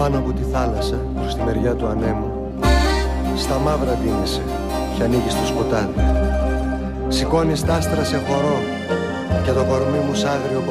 πάνω από τη θάλασσα προς τη μεριά του ανέμου. Στα μαύρα ντύνεσαι και ανοίγεις το σκοτάδι. Σηκώνεις τ' άστρα σε χορό και το κορμί μου σ' άγριο